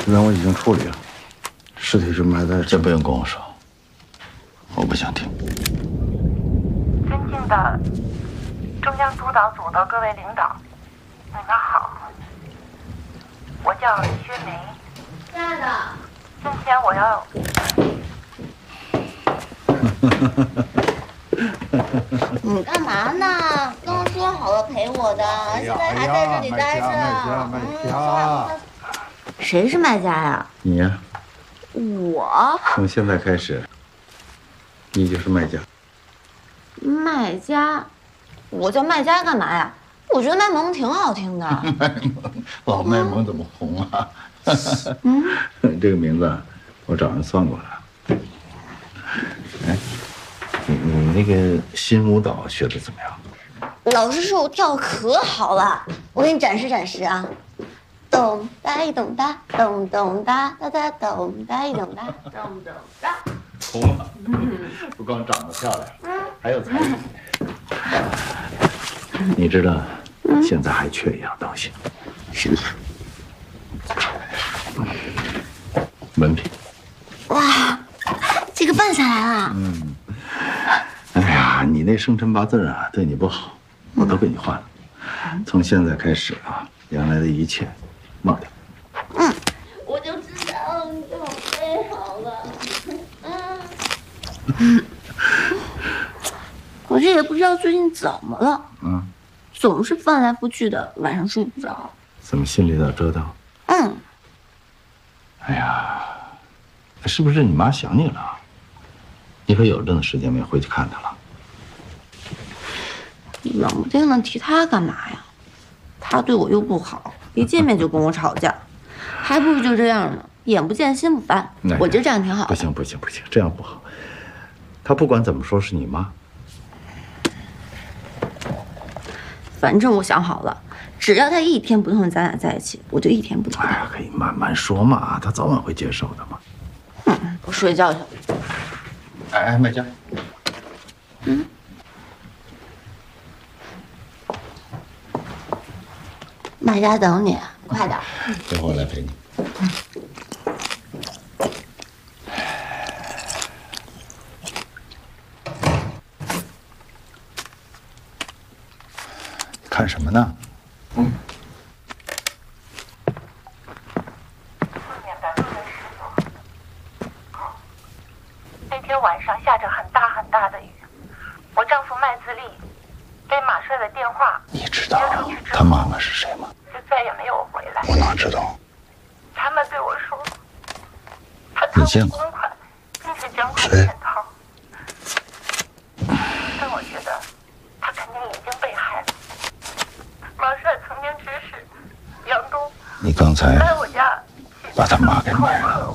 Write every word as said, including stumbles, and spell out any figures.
这边我已经处理了，尸体是埋在…… 这不用跟我说，我不想听。 尊敬的中央督导组的各位领导，你们好，我叫薛梅。亲爱的，今天我要。 你干嘛呢？刚说好了陪我的，现在还在这里待着。 卖家， 谁是卖家呀？ 你呀。 我。 从现在开始，你就是卖家。 卖家？我叫卖家干嘛呀？我觉得卖萌挺好听的。 卖萌，老卖萌怎么红啊？ 嗯，这个名字我找人算过了。 哎。你你那个新舞蹈学的怎么样？ 老师说我跳可好了，我给你展示展示啊！咚哒一咚哒，咚咚哒哒哒咚哒一咚哒，咚咚哒。 红了，不光长得漂亮，还有才艺。你知道，现在还缺一样东西。 什么？ 文凭。 哇，这个办下来了。 嗯。哎呀，你那生辰八字啊，对你不好，我都给你换了。从现在开始啊，原来的一切忘掉。 嗯，我就知道你给我备好了。嗯，我这也不知道最近怎么了，嗯，总是翻来覆去的，晚上睡不着。 怎么心里老折腾？ 嗯。 哎呀，是不是你妈想你了？你可有阵子时间没回去看她了。 你冷不丁的提她干嘛呀？她对我又不好，一见面就跟我吵架，还不如就这样呢，眼不见心不烦。我觉得这样挺好的。 不行不行不行，这样不好。她不管怎么说是你妈。 反正我想好了，只要她一天不同意咱俩在一起，我就一天不同意。 哎呀，可以慢慢说嘛，她早晚会接受的嘛。 嗯，我睡觉去了。 哎哎，卖家。 嗯。卖家等你，快点。 一会儿我来陪你。看什么呢？嗯。 那天晚上下着很大很大的雨，我丈夫麦自立给马帅的电话， 你知道他妈妈是谁吗？ 就再也没有回来。 我哪知道？ 他们对我说，他你见过？ 公款，并且卷款潜逃。但我觉得他肯定已经被害了。马帅曾经指使杨东， 你刚才来我家把他妈给卖了。